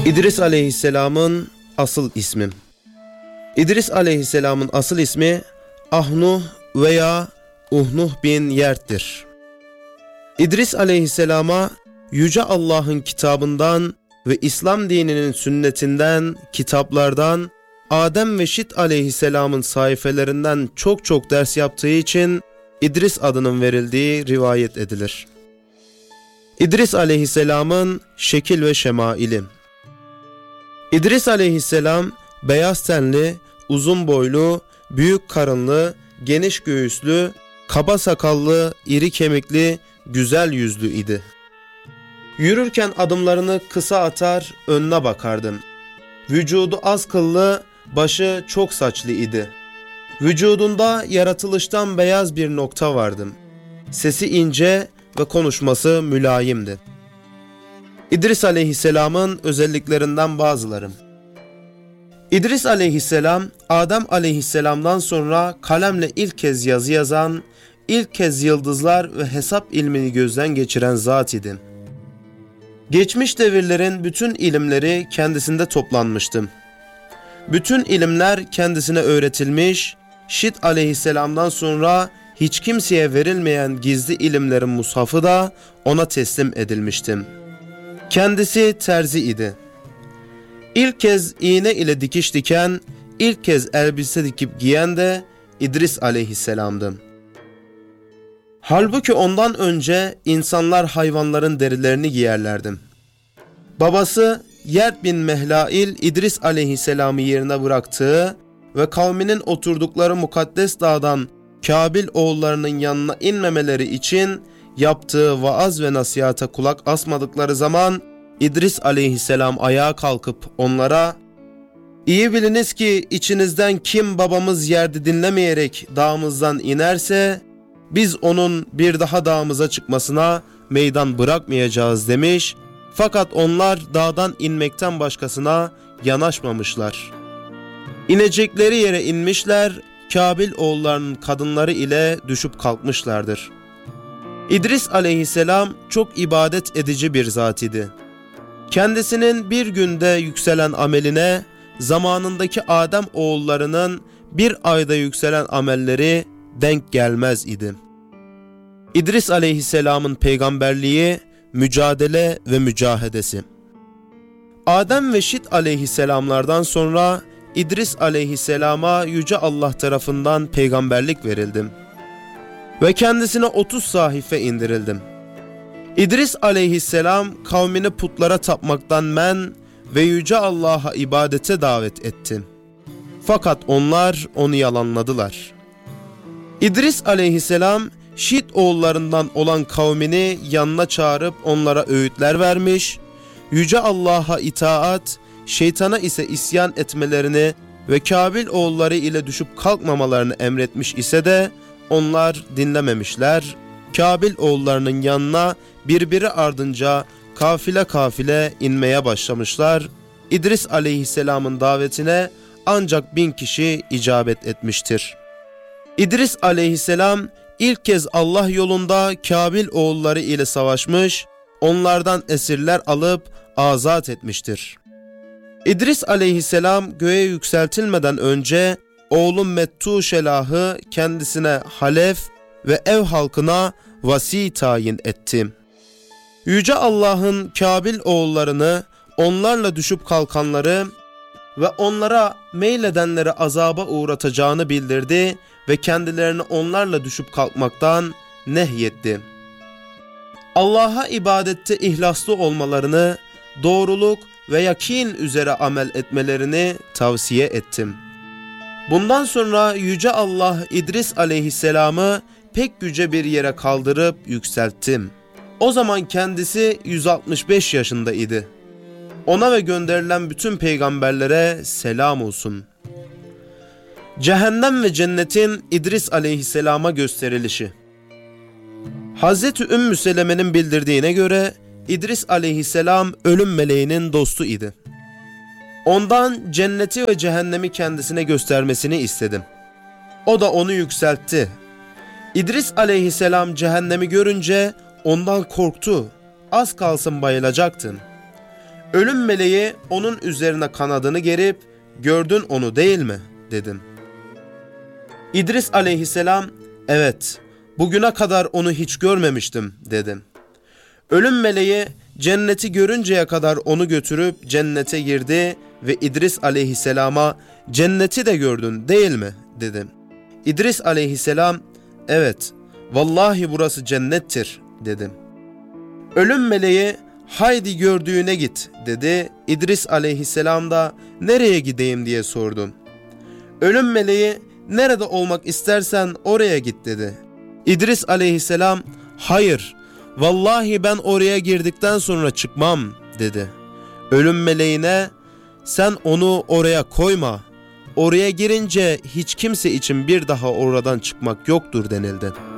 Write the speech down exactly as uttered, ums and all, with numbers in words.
İdris Aleyhisselam'ın asıl ismi. İdris Aleyhisselam'ın asıl ismi Ahnuh veya Uhnuh bin Yert'tir. İdris Aleyhisselam'a Yüce Allah'ın kitabından ve İslam dininin sünnetinden, kitaplardan, Adem ve Şit Aleyhisselam'ın sayfelerinden çok çok ders yaptığı için İdris adının verildiği rivayet edilir. İdris Aleyhisselam'ın şekil ve şemaili. İdris Aleyhisselam beyaz tenli, uzun boylu, büyük karınlı, geniş göğüslü, kaba sakallı, iri kemikli, güzel yüzlü idi. Yürürken adımlarını kısa atar, önüne bakardım. Vücudu az kıllı, başı çok saçlı idi. Vücudunda yaratılıştan beyaz bir nokta vardı. Sesi ince ve konuşması mülayimdi. İdris Aleyhisselam'ın özelliklerinden bazıları. İdris Aleyhisselam, Adem Aleyhisselam'dan sonra kalemle ilk kez yazı yazan, ilk kez yıldızlar ve hesap ilmini gözden geçiren zat idi. Geçmiş devirlerin bütün ilimleri kendisinde toplanmıştı. Bütün ilimler kendisine öğretilmiş, Şit Aleyhisselam'dan sonra hiç kimseye verilmeyen gizli ilimlerin mushafı da ona teslim edilmişti. Kendisi terzi idi. İlk kez iğne ile dikiş diken, ilk kez elbise dikip giyen de İdris Aleyhisselam'dı. Halbuki ondan önce insanlar hayvanların derilerini giyerlerdi. Babası Yert bin Mehlail İdris Aleyhisselam'ı yerine bıraktığı ve kavminin oturdukları mukaddes dağdan Kabil oğullarının yanına inmemeleri için yaptığı vaaz ve nasihata kulak asmadıkları zaman İdris Aleyhisselam ayağa kalkıp onlara "İyi biliniz ki içinizden kim babamız Yert'i dinlemeyerek dağımızdan inerse biz onun bir daha dağımıza çıkmasına meydan bırakmayacağız" demiş. Fakat onlar dağdan inmekten başkasına yanaşmamışlar. İnecekleri yere inmişler, Kabil oğullarının kadınları ile düşüp kalkmışlardır. İdris Aleyhisselam çok ibadet edici bir zat idi. Kendisinin bir günde yükselen ameline, zamanındaki Adem oğullarının bir ayda yükselen amelleri denk gelmez idi. İdris Aleyhisselam'ın peygamberliği, mücadele ve mücahedesi. Adem ve Şit Aleyhisselamlardan sonra İdris Aleyhisselam'a Yüce Allah tarafından peygamberlik verildi ve kendisine otuz sahife indirildi. İdris Aleyhisselam kavmini putlara tapmaktan men ve Yüce Allah'a ibadete davet etti. Fakat onlar onu yalanladılar. İdris Aleyhisselam Şit oğullarından olan kavmini yanına çağırıp onlara öğütler vermiş, Yüce Allah'a itaat, şeytana ise isyan etmelerini ve Kabil oğulları ile düşüp kalkmamalarını emretmiş ise de onlar dinlememişler. Kabil oğullarının yanına birbiri ardınca kafile kafile inmeye başlamışlar. İdris Aleyhisselam'ın davetine ancak bin kişi icabet etmiştir. İdris Aleyhisselam ilk kez Allah yolunda Kabil oğulları ile savaşmış, onlardan esirler alıp azat etmiştir. İdris Aleyhisselam göğe yükseltilmeden önce oğlu Mettuşelah'ı kendisine halef ve ev halkına vasi tayin etti. Yüce Allah'ın Kabil oğullarını, onlarla düşüp kalkanları ve onlara meyledenleri azaba uğratacağını bildirdi ve kendilerini onlarla düşüp kalkmaktan nehyetti. Allah'a ibadette ihlaslı olmalarını, doğruluk ve yakin üzere amel etmelerini tavsiye ettim. Bundan sonra Yüce Allah İdris Aleyhisselam'ı pek yüce bir yere kaldırıp yükselttim. O zaman kendisi yüz altmış beş yaşında idi. Ona ve gönderilen bütün peygamberlere selam olsun. Cehennem ve cennetin İdris Aleyhisselam'a gösterilişi. Hazreti Ümmü Seleme'nin bildirdiğine göre İdris Aleyhisselam ölüm meleğinin dostu idi. Ondan cenneti ve cehennemi kendisine göstermesini istedim. O da onu yükseltti. İdris Aleyhisselam cehennemi görünce ondan korktu. Az kalsın bayılacaktı. Ölüm meleği onun üzerine kanadını gerip, gördün onu değil mi? Dedim. İdris aleyhisselam, evet, bugüne kadar onu hiç görmemiştim dedim. Ölüm meleği cenneti görünceye kadar onu götürüp cennete girdi ve İdris aleyhisselama cenneti de gördün değil mi? Dedim. İdris aleyhisselam, evet, vallahi burası cennettir dedim. Ölüm meleği haydi gördüğüne git dedi. İdris aleyhisselam da nereye gideyim diye sordum. Ölüm meleği nerede olmak istersen oraya git dedi. İdris aleyhisselam hayır vallahi ben oraya girdikten sonra çıkmam dedi. Ölüm meleğine sen onu oraya koyma. Oraya girince hiç kimse için bir daha oradan çıkmak yoktur denildi.